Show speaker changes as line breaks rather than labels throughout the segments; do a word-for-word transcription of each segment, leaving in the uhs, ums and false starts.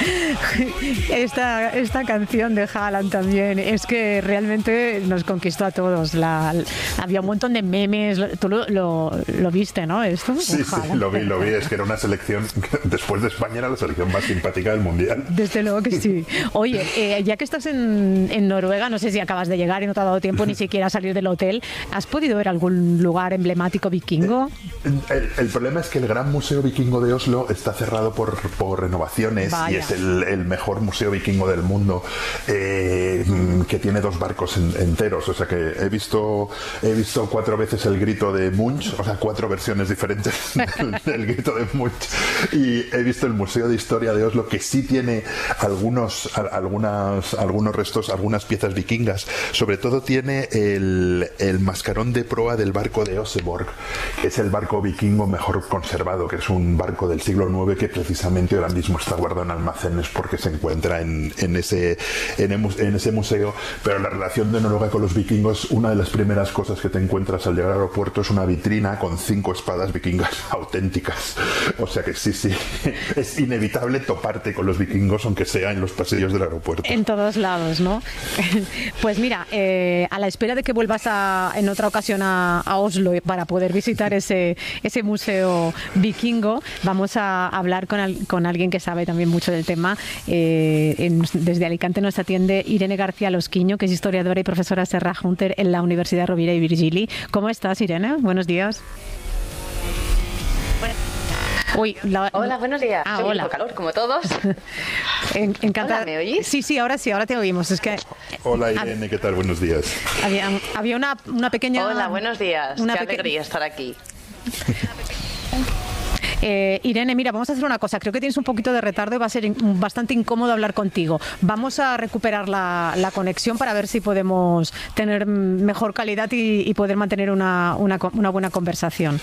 Esta, esta canción de Haaland también es que realmente nos conquistó a todos. La, había un montón de memes. Tú lo, lo, lo viste, ¿no? Esto.
Sí, sí, lo vi, lo vi. Es que era una selección, después de España, era la selección más simpática del mundial.
Desde luego que sí. Oye, eh, ya que estás en, en Noruega, no sé si acabas de llegar y no te ha dado tiempo ni siquiera a salir del hotel, ¿has podido ver algún lugar emblemático vikingo?
El, el problema es que el Gran Museo Vikingo de Oslo está cerrado por, por renovaciones. Vaya. Y es el, el mejor museo vikingo del mundo, eh, que tiene dos barcos en, enteros. O sea que he visto he visto cuatro veces el grito de Munch, o sea, cuatro versiones diferentes del, del grito de Munch. Y he visto el Museo de Historia de Oslo, que sí tiene algunos, algunas, algunos restos, algunas piezas vikingas. Sobre todo tiene el, el mascarón de proa del barco de Oseborg, que es el barco vikingo mejor conservado, que es un barco del siglo nueve que precisamente ahora mismo está guardado en almacenes porque se encuentra en, en, ese, en, en ese museo. Pero la relación de Noruega con los vikingos, una de las primeras cosas que te encuentras al llegar al aeropuerto es una vitrina con cinco espadas vikingas auténticas. O sea que sí, sí, es inevitable toparte con los vikingos, aunque sea en los pasillos del aeropuerto.
En todos lados, ¿no? Pues mira, eh, a la espera de que vuelvas a, en otra ocasión a, a Oslo para poder visitar ese, ese museo vikingo, vamos a hablar con, al, con alguien que sabe también mucho del tema. Eh, en, desde Alicante nos atiende Irene García Losquiño, que es historiadora y profesora Serra Hunter en la Universidad Rovira i Virgili. ¿Cómo estás, Irene? Buenos días. Uy, la...
Hola, buenos días.
Ah,
Estoy
hola.
con calor, como todos.
En, encantada.
Hola, ¿me oís?
Sí, sí, ahora sí, ahora te oímos. Es que
hola, Irene, ¿qué tal? Buenos días.
Había, había una, una pequeña...
Hola, buenos días.
Una
Qué
peque...
alegría estar aquí.
Eh, Irene, mira, vamos a hacer una cosa. Creo que tienes un poquito de retardo y va a ser in- bastante incómodo hablar contigo. Vamos a recuperar la, la conexión para ver si podemos tener mejor calidad y, y poder mantener una, una, una buena conversación.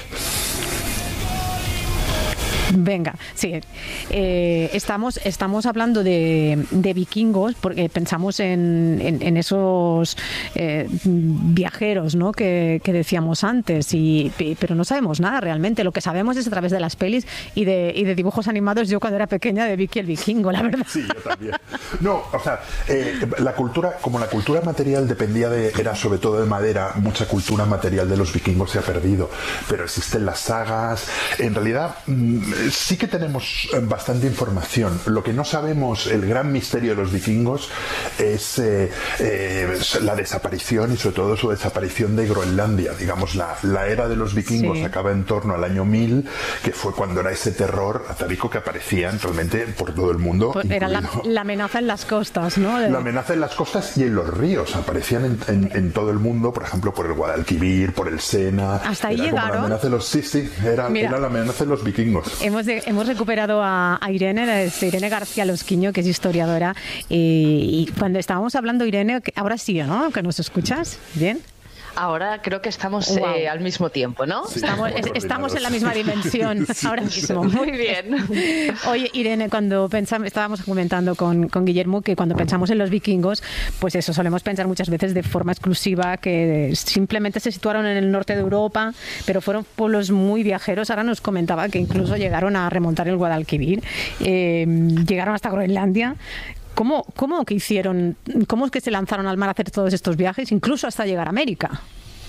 Venga, sí. Eh, estamos, estamos hablando de, de vikingos porque pensamos en, en, en esos eh, viajeros, ¿no? que, que decíamos antes, y, pero no sabemos nada realmente. Lo que sabemos es a través de las pelis y de, y de dibujos animados. Yo cuando era pequeña de Vicky el Vikingo, la verdad.
Sí, yo también. No, o sea, eh, la cultura, como la cultura material dependía de, era sobre todo de madera, mucha cultura material de los vikingos se ha perdido, pero existen las sagas. En realidad, sí que tenemos bastante información. Lo que no sabemos, el gran misterio de los vikingos, es eh, eh, la desaparición y sobre todo su desaparición de Groenlandia. Digamos, la, la era de los vikingos sí. acaba en torno al año mil, que fue cuando era ese terror atávico que aparecía realmente por todo el mundo.
Pues era la, la amenaza en las costas, ¿no? De...
La amenaza en las costas y en los ríos. Aparecían en, en, en todo el mundo, por ejemplo, por el Guadalquivir, por el Sena.
Hasta ahí
era
llegaron.
Como la amenaza de los, sí, sí, era, era la amenaza de los vikingos.
Hemos de, hemos recuperado a, a Irene, es Irene García Losquiño, que es historiadora, y, y cuando estábamos hablando, Irene, ahora sí, ¿no? ¿Que nos escuchas? ¿Bien?
Ahora creo que estamos wow. eh, al mismo tiempo, ¿no?
Sí,
estamos, es, estamos en la misma dimensión sí, ahora mismo.
Muy bien.
Oye, Irene, cuando pensamos, estábamos comentando con, con Guillermo que cuando pensamos en los vikingos, pues eso, solemos pensar muchas veces de forma exclusiva que simplemente se situaron en el norte de Europa, pero fueron pueblos muy viajeros. Ahora nos comentaba que incluso llegaron a remontar el Guadalquivir, eh, llegaron hasta Groenlandia. ¿Cómo, cómo que hicieron, cómo es que se lanzaron al mar a hacer todos estos viajes, incluso hasta llegar a América?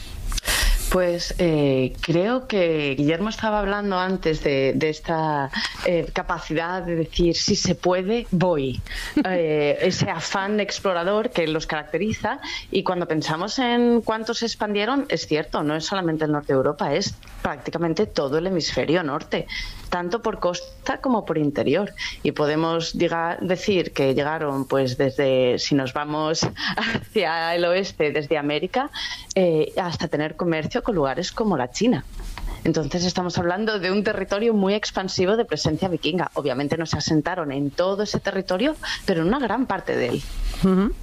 Pues eh, creo que Guillermo estaba hablando antes de, de esta eh, capacidad de decir si se puede, voy. Eh, ese afán explorador que los caracteriza, y cuando pensamos en cuántos se expandieron, es cierto, no es solamente el norte de Europa, es prácticamente todo el hemisferio norte, tanto por costa como por interior. Y podemos diga, decir que llegaron, pues desde, si nos vamos hacia el oeste, desde América, eh, hasta tener comercio con lugares como la China. Entonces estamos hablando de un territorio muy expansivo de presencia vikinga. Obviamente no se asentaron en todo ese territorio, pero en una gran parte de él.
Uh-huh.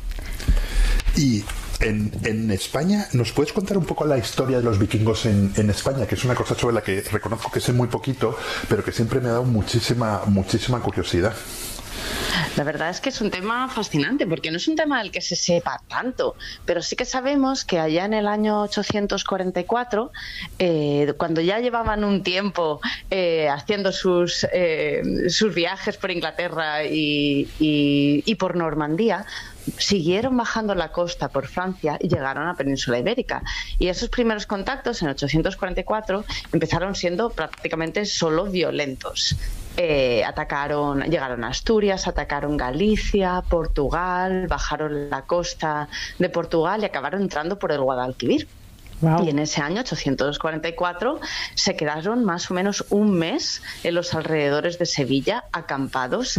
Y en, en España, ¿nos puedes contar un poco la historia de los vikingos en, en España? Que es una cosa sobre la que reconozco que sé muy poquito, pero que siempre me ha dado muchísima, muchísima curiosidad.
La verdad es que es un tema fascinante, porque no es un tema del que se sepa tanto, pero sí que sabemos que allá en el año ochocientos cuarenta y cuatro, eh, cuando ya llevaban un tiempo eh, haciendo sus, eh, sus viajes por Inglaterra y, y, y por Normandía, siguieron bajando la costa por Francia y llegaron a la península ibérica. Y esos primeros contactos en ochocientos cuarenta y cuatro empezaron siendo prácticamente solo violentos. Eh, atacaron, llegaron a Asturias, atacaron Galicia, Portugal, bajaron la costa de Portugal y acabaron entrando por el Guadalquivir. Wow. Y en ese año, ochocientos cuarenta y cuatro, se quedaron más o menos un mes en los alrededores de Sevilla, acampados,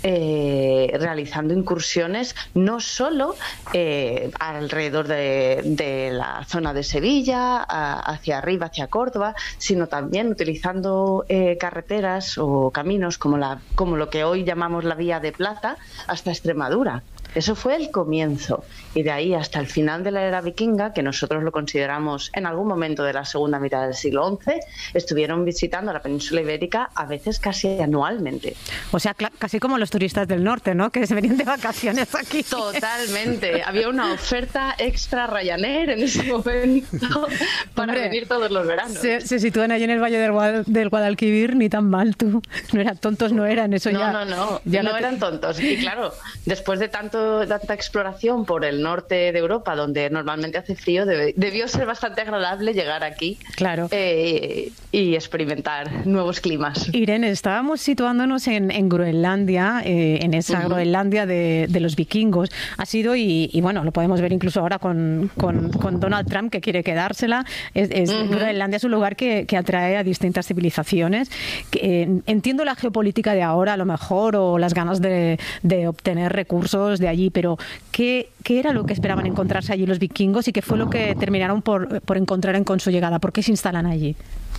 eh, realizando incursiones no solo eh, alrededor de, de la zona de Sevilla, a, hacia arriba, hacia Córdoba, sino también utilizando eh, carreteras o caminos como, la, como lo que hoy llamamos la Vía de Plata hasta Extremadura. Eso fue el comienzo, y de ahí hasta el final de la era vikinga, que nosotros lo consideramos en algún momento de la segunda mitad del siglo once, estuvieron visitando la península ibérica a veces casi anualmente.
O sea, casi como los turistas del norte, ¿no?, que se venían de vacaciones aquí.
Totalmente. Había una oferta extra Ryanair en ese momento para Hombre, venir todos los veranos.
Se, se sitúan allí en el Valle del, Guad, del Guadalquivir, ni tan mal tú. No eran tontos, no eran, eso
no,
ya...
No, no, no,
ya
no
no
eran
te...
tontos. Y claro, después de tanto tanta exploración por el norte de Europa, donde normalmente hace frío, debe, debió ser bastante agradable llegar aquí,
claro,
eh, y experimentar nuevos climas.
Irene, estábamos situándonos en, en Groenlandia, eh, en esa uh-huh. Groenlandia de, de los vikingos. Ha sido, y, y bueno, lo podemos ver incluso ahora con, con, con Donald Trump, que quiere quedársela. Es, es, uh-huh. Groenlandia es un lugar que, que atrae a distintas civilizaciones. Que, eh, entiendo la geopolítica de ahora, a lo mejor, o las ganas de, de obtener recursos de allí, pero ¿qué, qué era lo que esperaban encontrarse allí los vikingos y qué fue lo que terminaron por, por encontrar en, con su llegada? ¿Por qué se instalan allí?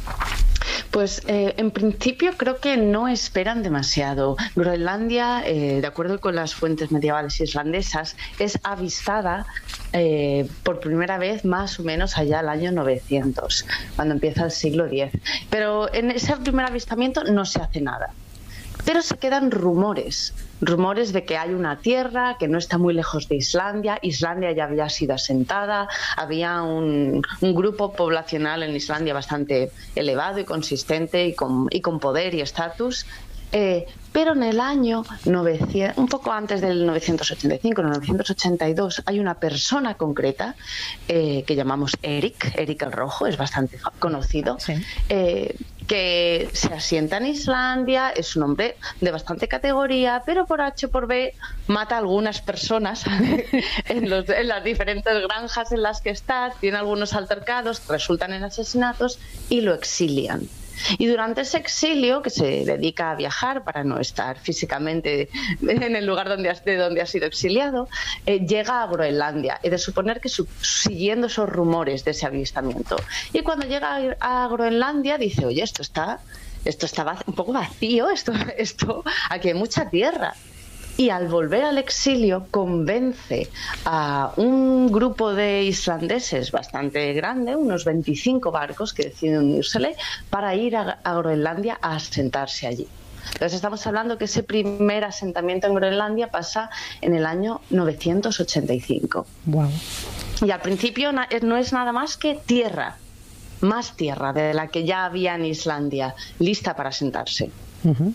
Pues eh, en principio creo que no esperan demasiado. Groenlandia, eh, de acuerdo con las fuentes medievales islandesas, es avistada eh, por primera vez más o menos allá al año novecientos, cuando empieza el siglo diez. Pero en ese primer avistamiento no se hace nada. Pero se quedan rumores, rumores de que hay una tierra que no está muy lejos de Islandia. Islandia ya había sido asentada, había un, un grupo poblacional en Islandia bastante elevado y consistente y con, y con poder y estatus. Eh, pero en el año novecientos, un poco antes del novecientos ochenta y cinco, en novecientos ochenta y dos, hay una persona concreta eh, que llamamos Eric, Eric el Rojo, es bastante conocido, sí. eh, que se asienta en Islandia, es un hombre de bastante categoría, pero por H o por B mata a algunas personas en, los, en las diferentes granjas en las que está, tiene algunos altercados, resultan en asesinatos y lo exilian. Y durante ese exilio, que se dedica a viajar para no estar físicamente en el lugar donde, de donde ha sido exiliado, eh, llega a Groenlandia. He de suponer que su, siguiendo esos rumores de ese avistamiento. Y cuando llega a, a Groenlandia dice, oye, esto está, esto está un poco vacío, esto, esto, aquí hay mucha tierra. Y al volver al exilio convence a un grupo de islandeses bastante grande, unos veinticinco barcos que deciden unírsele para ir a, a Groenlandia a asentarse allí. Entonces estamos hablando que ese primer asentamiento en Groenlandia pasa en el año novecientos ochenta y cinco.
Wow.
Y al principio no es nada más que tierra, más tierra de la que ya había en Islandia, lista para asentarse.
Uh-huh.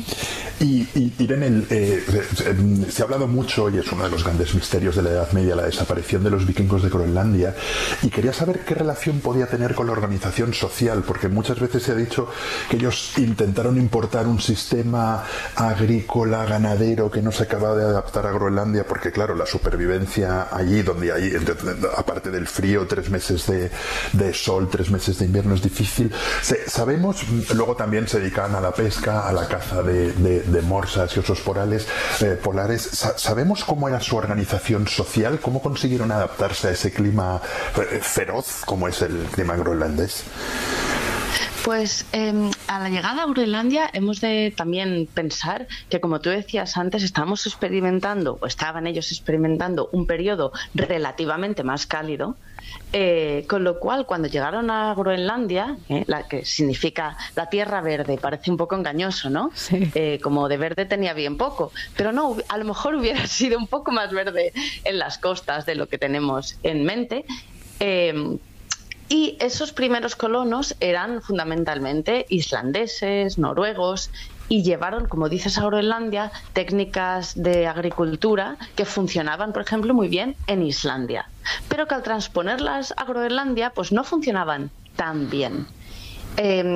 Y, y Irene, el, eh, eh, se ha hablado mucho, y es uno de los grandes misterios de la Edad Media, la desaparición de los vikingos de Groenlandia, y quería saber qué relación podía tener con la organización social, porque muchas veces se ha dicho que ellos intentaron importar un sistema agrícola, ganadero, que no se acababa de adaptar a Groenlandia, porque claro, la supervivencia allí, donde hay, aparte del frío, tres meses de, de sol, tres meses de invierno, es difícil. Se, sabemos, luego también se dedicaban a la pesca, a la caza de, de, de morsas y osos polares, eh, polares. Sa- ¿Sabemos cómo era su organización social? ¿Cómo consiguieron adaptarse a ese clima eh, feroz como es el clima groenlandés?
Pues eh, a la llegada a Groenlandia hemos de también pensar que, como tú decías antes, estamos experimentando, o estaban ellos experimentando, un periodo relativamente más cálido, eh, con lo cual cuando llegaron a Groenlandia, eh, la que significa la tierra verde, parece un poco engañoso, ¿no?
Sí.
Eh, como de verde tenía bien poco, pero no, a lo mejor hubiera sido un poco más verde en las costas de lo que tenemos en mente. Eh, Y esos primeros colonos eran fundamentalmente islandeses, noruegos, y llevaron, como dices, a Groenlandia técnicas de agricultura que funcionaban, por ejemplo, muy bien en Islandia, pero que al transponerlas a Groenlandia pues no funcionaban tan bien. Eh,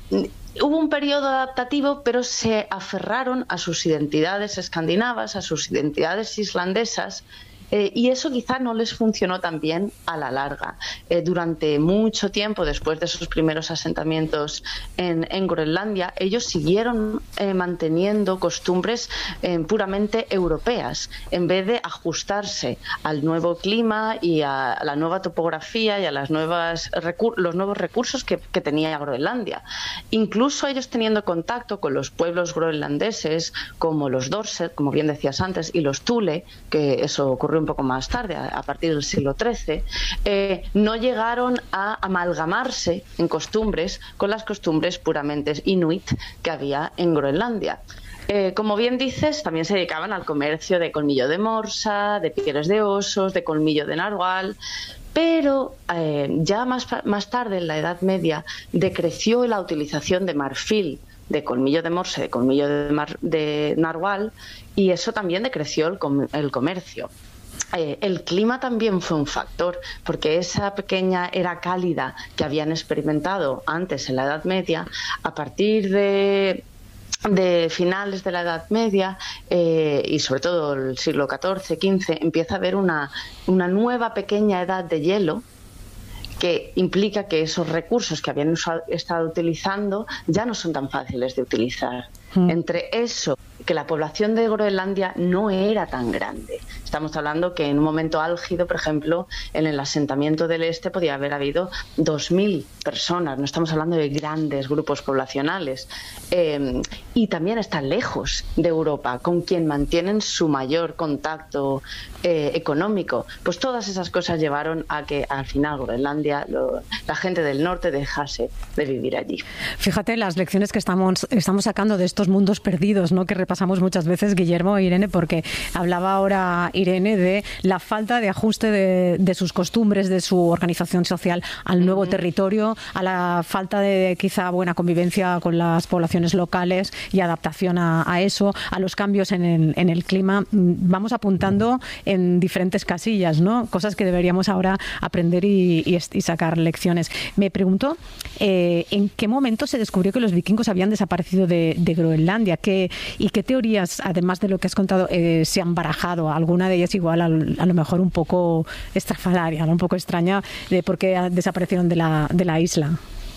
hubo un periodo adaptativo, pero se aferraron a sus identidades escandinavas, a sus identidades islandesas, Eh, y eso quizá no les funcionó tan bien a la larga. Eh, durante mucho tiempo, después de sus primeros asentamientos en, en Groenlandia, ellos siguieron eh, manteniendo costumbres eh, puramente europeas, en vez de ajustarse al nuevo clima y a la nueva topografía y a las nuevas los nuevos recursos que, que tenía Groenlandia. Incluso ellos teniendo contacto con los pueblos groenlandeses, como los Dorset, como bien decías antes, y los Thule, que eso ocurrió un poco más tarde, a partir del siglo trece, eh, no llegaron a amalgamarse en costumbres con las costumbres puramente inuit que había en Groenlandia. Eh, como bien dices, también se dedicaban al comercio de colmillo de morsa, de pieles de osos, de colmillo de narwhal, pero eh, ya más, más tarde, en la Edad Media, decreció la utilización de marfil, de colmillo de morsa, de colmillo de, mar, de narwhal, y eso también decreció el, com el comercio. Eh, el clima también fue un factor, porque esa pequeña era cálida que habían experimentado antes en la Edad Media, a partir de, de finales de la Edad Media eh, y sobre todo el siglo catorce, quince, empieza a haber una, una nueva pequeña edad de hielo, que implica que esos recursos que habían usado, estado utilizando ya no son tan fáciles de utilizar. Mm. Entre eso, que la población de Groenlandia no era tan grande. Estamos hablando que en un momento álgido, por ejemplo, en el asentamiento del este podía haber habido dos mil personas. No estamos hablando de grandes grupos poblacionales. Eh, y también están lejos de Europa, con quien mantienen su mayor contacto eh, económico. Pues todas esas cosas llevaron a que al final Groenlandia, lo, la gente del norte dejase de vivir allí.
Fíjate las lecciones que estamos, estamos sacando de estos mundos perdidos, ¿no?, que repasamos muchas veces, Guillermo e Irene, porque hablaba ahora Irene de la falta de ajuste de, de sus costumbres, de su organización social al nuevo uh-huh. territorio, a la falta de quizá buena convivencia con las poblaciones locales y adaptación a, a eso, a los cambios en el, en el clima. Vamos apuntando en diferentes casillas, ¿no?, cosas que deberíamos ahora aprender y, y, y sacar lecciones. Me pregunto, eh, ¿en qué momento se descubrió que los vikingos habían desaparecido de, de Groenlandia? ¿Qué, ¿Y qué teorías, además de lo que has contado, eh, se han barajado? Alguna de ellas igual a, a lo mejor un poco estrafalaria, ¿no?, un poco extraña, de por qué desaparecieron de la, de la isla.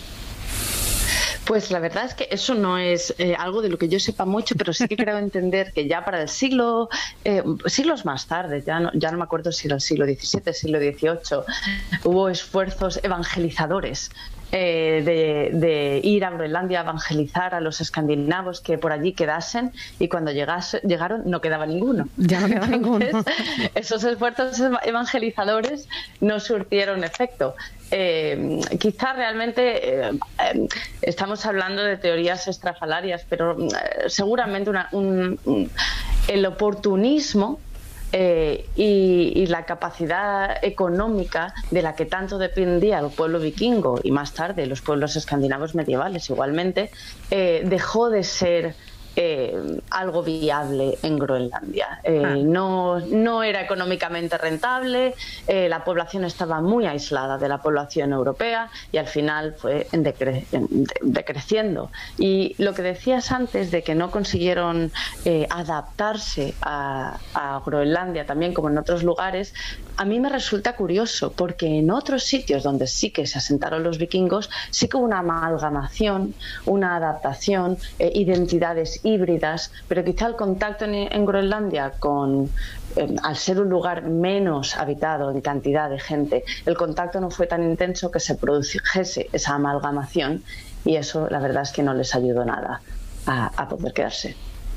Pues la verdad es que eso no es eh, algo de lo que yo sepa mucho, pero sí que creo entender que ya para el siglo, eh, siglos más tarde, ya no, ya no me acuerdo si era el siglo diecisiete, siglo dieciocho, hubo esfuerzos evangelizadores Eh, de, de ir a Groenlandia a evangelizar a los escandinavos que por allí quedasen, y cuando llegase, llegaron no quedaba ninguno.
Ya no quedaba
Entonces,
ninguno.
Esos esfuerzos evangelizadores no surtieron efecto. Eh, quizá realmente eh, eh, estamos hablando de teorías estrafalarias, pero eh, seguramente una, un, un, el oportunismo Eh, y, y la capacidad económica de la que tanto dependía el pueblo vikingo y más tarde los pueblos escandinavos medievales igualmente, eh, dejó de ser eh, algo viable en Groenlandia. Eh, ah. no, no era económicamente rentable, eh, la población estaba muy aislada de la población europea y al final fue en decre en de decreciendo. Y lo que decías antes de que no consiguieron eh, adaptarse a, a Groenlandia también como en otros lugares, a mí me resulta curioso, porque en otros sitios donde sí que se asentaron los vikingos, sí que hubo una amalgamación, una adaptación, eh, identidades híbridas, pero quizá el contacto en, en Groenlandia con... Eh, al ser un lugar menos habitado en cantidad de gente, el contacto no fue tan intenso que se produjese esa amalgamación, y eso la verdad es que no les ayudó nada a, a poder quedarse.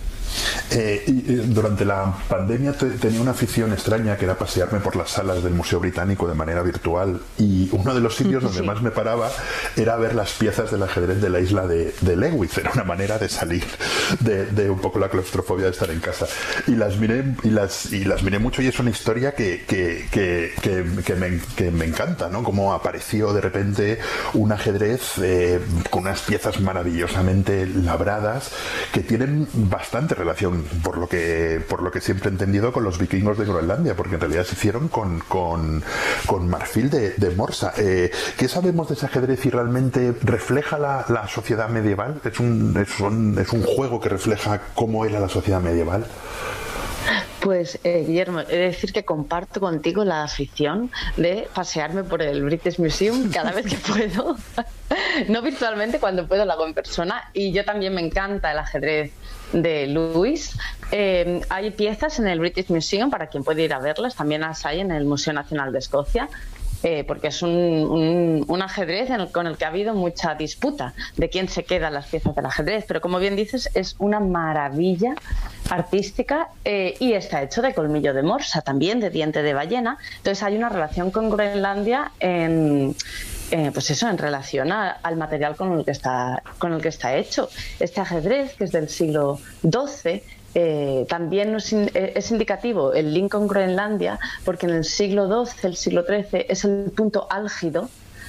Eh, y, eh, durante la pandemia te, tenía una afición extraña, que era pasearme por las salas del Museo Británico de manera virtual, y uno de los sitios donde sí. más me paraba era ver las piezas del ajedrez de la isla de, de Lewis. Era una manera de salir de, de un poco la claustrofobia de estar en casa, y las miré y las, y las miré mucho, y es una historia que, que, que, que, que, me, que me encanta, ¿no? Cómo apareció de repente un ajedrez eh, con unas piezas maravillosamente labradas que tienen bastante relación, por lo que por lo que siempre he entendido, con los vikingos de Groenlandia, porque en realidad se hicieron con, con, con marfil de, de morsa. Eh, ¿Qué sabemos de ese ajedrez y realmente refleja la, la sociedad medieval? ¿Es un, es, un, ¿Es un juego que refleja cómo era la sociedad medieval?
Pues, eh, Guillermo, he de decir que comparto contigo la afición de pasearme por el British Museum cada vez que puedo. No virtualmente, cuando puedo lo hago en persona. Y yo también me encanta el ajedrez de Lewis. Eh, hay piezas en el British Museum para quien puede ir a verlas. También las hay en el Museo Nacional de Escocia. Eh, porque es un, un, un ajedrez en el, con el que ha habido mucha disputa de quién se queda las piezas del ajedrez, pero como bien dices, es una maravilla artística, eh, y está hecho de colmillo de morsa, también de diente de ballena. Entonces hay una relación con Groenlandia en... Eh, pues eso, en relación a, al material con el que está con el que está hecho. Este ajedrez, que es del siglo doce, eh, también es, es indicativo el link con Groenlandia, porque en el siglo doce, el siglo trece, es el punto álgido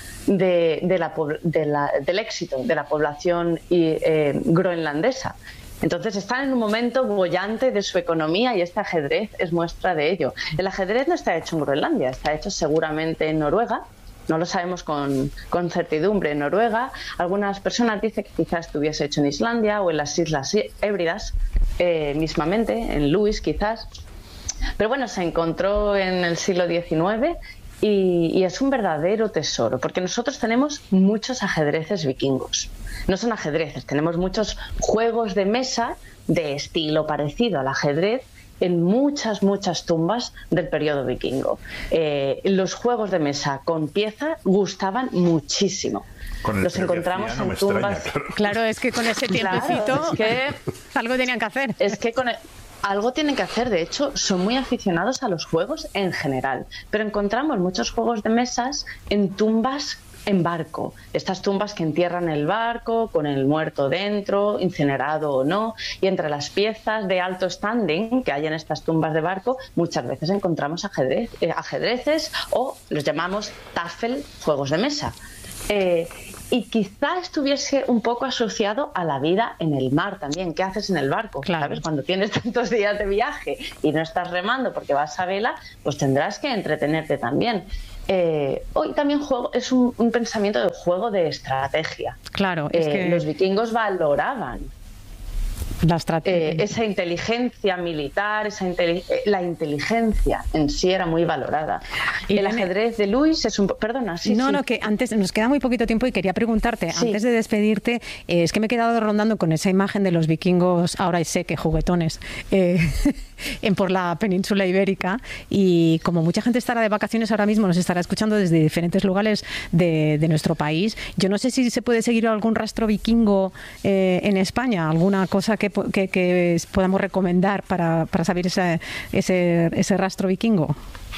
de, de la, de la, del éxito de la población y, eh, groenlandesa. Entonces están en un momento bollante de su economía, y este ajedrez es muestra de ello. El ajedrez no está hecho en Groenlandia, está hecho seguramente en Noruega. No lo sabemos con, con certidumbre. En Noruega, algunas personas dicen que quizás estuviese hecho en Islandia o en las Islas Hébridas, eh, mismamente, en Lewis quizás. Pero bueno, se encontró en el siglo diecinueve y, y es un verdadero tesoro, porque nosotros tenemos muchos ajedrezes vikingos. No son ajedrezes, tenemos muchos juegos de mesa de estilo parecido al ajedrez, en muchas, muchas tumbas del periodo vikingo. Eh, los juegos de mesa con pieza gustaban muchísimo. Los encontramos en tumbas.
Extraña, claro. claro, es que con ese tiempecito,
claro, es que
algo tenían que hacer.
Es que con el, algo tienen que hacer. De hecho, son muy aficionados a los juegos en general. Pero encontramos muchos juegos de mesas en tumbas en barco, estas tumbas que entierran el barco con el muerto dentro, incinerado o no, y entre las piezas de alto standing que hay en estas tumbas de barco muchas veces encontramos ajedrez, eh, ajedrezes, o los llamamos tafel, juegos de mesa. Eh, y quizá estuviese un poco asociado a la vida en el mar también. ¿Qué haces en el barco?
Claro.
¿Sabes? Cuando tienes tantos días de viaje y no estás remando porque vas a vela, pues tendrás que entretenerte también. Eh, hoy también juego, es un, un pensamiento de juego de estrategia.
Claro, es
eh,
que
los vikingos valoraban
la estrategia.
Eh, esa inteligencia militar, esa inteli la inteligencia en sí era muy valorada. Y el ajedrez de Lewis es un... Perdona, sí,
No,
sí.
no, que antes nos queda muy poquito tiempo y quería preguntarte,
Sí.
antes de despedirte, eh, es que me he quedado rondando con esa imagen de los vikingos, ahora sé que juguetones, eh, en por la península ibérica, y como mucha gente estará de vacaciones ahora mismo, nos estará escuchando desde diferentes lugares de, de nuestro país. Yo no sé si se puede seguir algún rastro vikingo eh, en España, alguna cosa que, que, que podamos recomendar para, para saber ese, ese, ese rastro vikingo.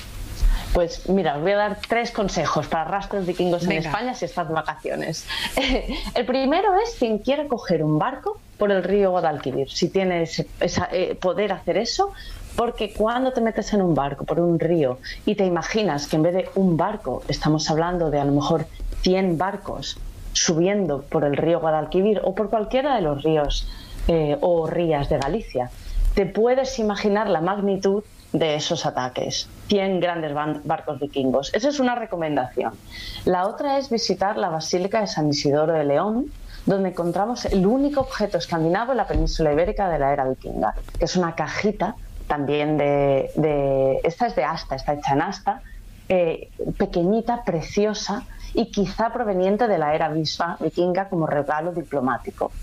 Pues mira, os voy a dar tres consejos para rastros vikingos
Venga.
en España si estás de vacaciones. El primero es quien quiera coger un barco por el río Guadalquivir, si tienes esa, eh, poder hacer eso, porque cuando te metes en un barco por un río y te imaginas que en vez de un barco estamos hablando de a lo mejor cien barcos subiendo por el río Guadalquivir o por cualquiera de los ríos eh, o rías de Galicia, te puedes imaginar la magnitud de esos ataques. cien grandes barcos vikingos. Esa es una recomendación. La otra es visitar la Basílica de San Isidoro de León, donde encontramos el único objeto escandinavo en la península ibérica de la era vikinga, que es una cajita también de... de esta es de asta, está hecha en asta, eh, pequeñita, preciosa, y quizá proveniente de la era vikinga como regalo diplomático.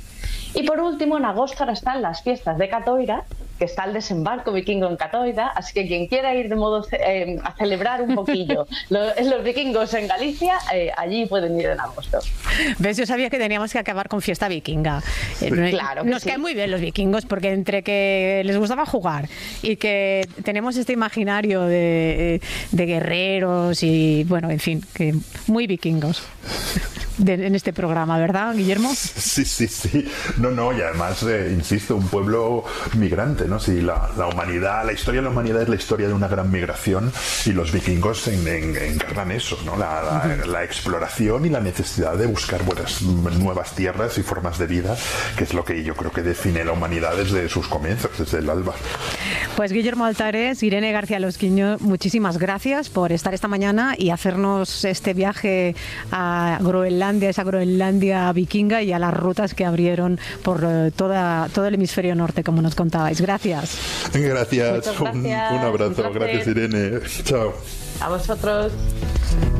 Y por último, en agosto ahora están las fiestas de Catoira, que está el desembarco vikingo en Catoira, así que quien quiera ir de modo eh, a celebrar un poquillo los, los vikingos en Galicia, eh, allí pueden ir en agosto.
¿Ves? Yo sabía que teníamos que acabar con fiesta vikinga. Eh,
claro que
Nos
sí.
caen muy bien los vikingos, porque entre que les gustaba jugar y que tenemos este imaginario de, de guerreros y, bueno, en fin, que muy vikingos. De, en este programa, ¿verdad, Guillermo?
Sí, sí, sí. No, no, y además, eh, insisto, un pueblo migrante, ¿no? Sí, la, la humanidad, la historia de la humanidad es la historia de una gran migración y los vikingos en, en, encarnan eso, ¿no? La, la, la exploración y la necesidad de buscar buenas, nuevas tierras y formas de vida, que es lo que yo creo que define la humanidad desde sus comienzos, desde el alba.
Pues Guillermo Altares, Irene García Losquiño, muchísimas gracias por estar esta mañana y hacernos este viaje a Groenlandia, esa Groenlandia vikinga, y a las rutas que abrieron por uh, toda, todo el hemisferio norte, como nos contabais. Gracias.
Gracias.
Muchas gracias.
Un, un abrazo.
Un
gracias, Irene. Chao.
A vosotros.